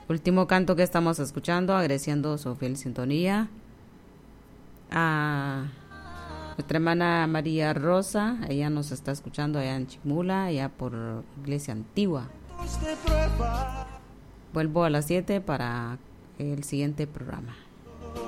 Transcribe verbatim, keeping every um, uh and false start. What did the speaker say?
Último canto que estamos escuchando, agradeciendo su fiel sintonía a nuestra hermana María Rosa. Ella nos está escuchando allá en Chimula, allá por Iglesia Antigua. Vuelvo a las siete para el siguiente programa.